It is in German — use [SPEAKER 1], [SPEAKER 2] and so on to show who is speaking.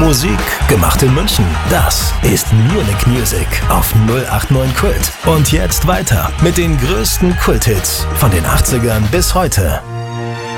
[SPEAKER 1] Musik gemacht in München. Das ist Munich Music auf 089 Kult. Und jetzt weiter mit den größten Kulthits von den 80ern bis heute.